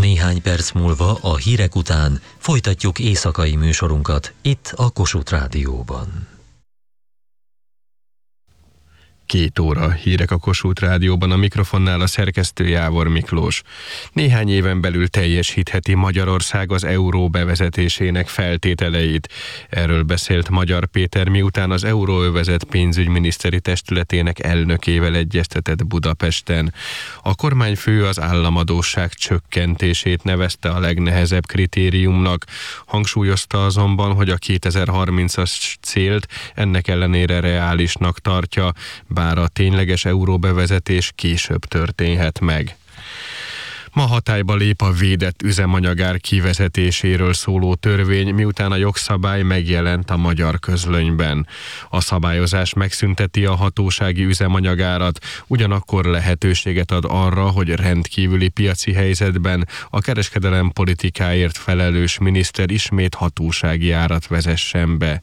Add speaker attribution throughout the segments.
Speaker 1: Néhány perc múlva a hírek után folytatjuk éjszakai műsorunkat itt a Kossuth Rádióban.
Speaker 2: 2 óra hírek a Kossuth Rádióban, a mikrofonnál a szerkesztő Jávor Miklós. Néhány éven belül teljesítheti Magyarország az euró bevezetésének feltételeit. Erről beszélt Magyar Péter, miután az euróövezet pénzügyminiszteri testületének elnökével egyeztetett Budapesten. A kormányfő az államadósság csökkentését nevezte a legnehezebb kritériumnak. Hangsúlyozta azonban, hogy a 2030-as célt ennek ellenére reálisnak tartja, bár a tényleges euróbevezetés később történhet meg. Ma hatályba lép a védett üzemanyagár kivezetéséről szóló törvény, miután a jogszabály megjelent a Magyar Közlönyben. A szabályozás megszünteti a hatósági üzemanyagárat, ugyanakkor lehetőséget ad arra, hogy rendkívüli piaci helyzetben a kereskedelem politikáért felelős miniszter ismét hatósági árat vezessen be.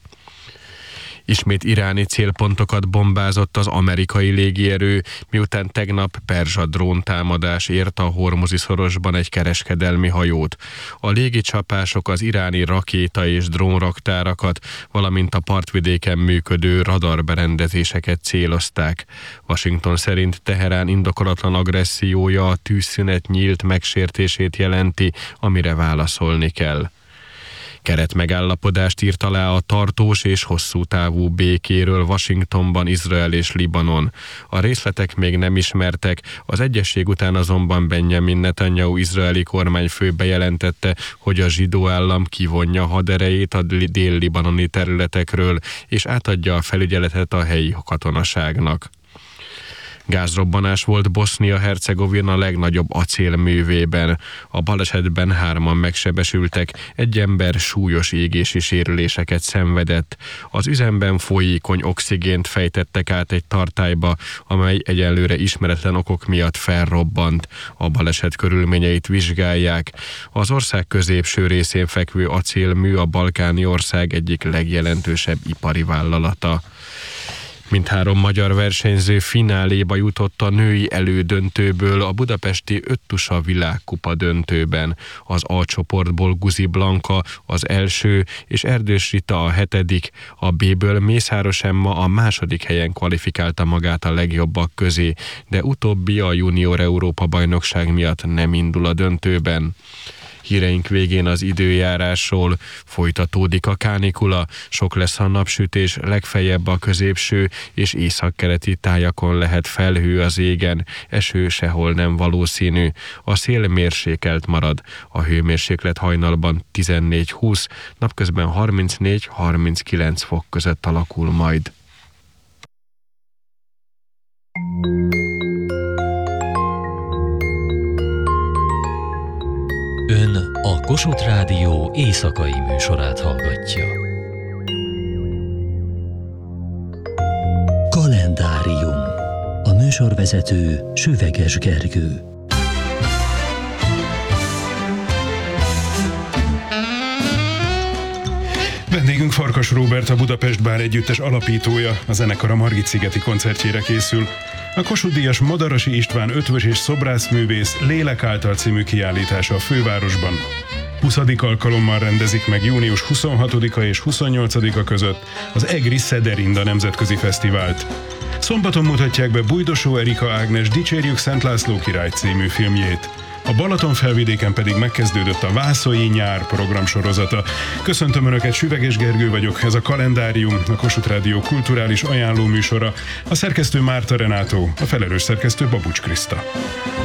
Speaker 2: Ismét iráni célpontokat bombázott az amerikai légierő, miután tegnap perzsa dróntámadás ért a Hormuzi szorosban egy kereskedelmi hajót. A légicsapások az iráni rakéta és drónraktárakat, valamint a partvidéken működő radarberendezéseket célozták. Washington szerint Teherán indokolatlan agressziója a tűzszünet nyílt megsértését jelenti, amire válaszolni kell. Keretmegállapodást írt alá a tartós és hosszú távú békéről Washingtonban Izrael és Libanon. A részletek még nem ismertek, az egyezség után azonban Benjamin Netanyahu izraeli kormányfő bejelentette, hogy a zsidó állam kivonja haderejét a dél-libanoni területekről, és átadja a felügyeletet a helyi katonaságnak. Gázrobbanás volt Bosznia-Hercegovina legnagyobb acélművében. A balesetben 3-an megsebesültek, egy ember súlyos égési sérüléseket szenvedett. Az üzemben folyékony oxigént fejtettek át egy tartályba, amely egyelőre ismeretlen okok miatt felrobbant. A baleset körülményeit vizsgálják. Az ország középső részén fekvő acélmű a balkáni ország egyik legjelentősebb ipari vállalata. Mindhárom magyar versenyző fináléba jutott a női elődöntőből a budapesti Öttusa világkupa döntőben. Az A csoportból Guzi Blanka az első, és Erdős Rita a 7., a B-ből Mészáros Emma a 2. helyen kvalifikálta magát a legjobbak közé, de utóbbi a junior Európa-bajnokság miatt nem indul a döntőben. Híreink végén az időjárásról. Folytatódik a kánikula, sok lesz a napsütés, legfeljebb a középső és északkeleti tájakon lehet felhő az égen, eső sehol nem valószínű. A szél mérsékelt marad, a hőmérséklet hajnalban 14-20, napközben 34-39 fok között alakul majd.
Speaker 1: Ön a Kossuth Rádió éjszakai műsorát hallgatja. Kalendárium. A műsorvezető Süveges Gergő.
Speaker 3: Vendégünk Farkas Róbert, a Budapest Bár Együttes alapítója, a zenekar a Margit-szigeti koncertjére készül. A Kossuth-díjas Madarasi István ötvös és szobrászművész Lélek által című kiállítása a fővárosban 20. alkalommal rendezik meg június 26-a és 28-a között az Egri Szederinda Nemzetközi Fesztivált. Szombaton mutatják be Bújdosó Erika Ágnes Dicsérjük Szent László király című filmjét. A Balatonfelvidéken pedig megkezdődött a Vászolyi nyár programsorozata. Köszöntöm Önöket, Süveges Gergő vagyok, ez a Kalendárium, a Kossuth Rádió kulturális ajánló műsora, a szerkesztő Márta Renátó, a felelős szerkesztő Babucs Kriszta.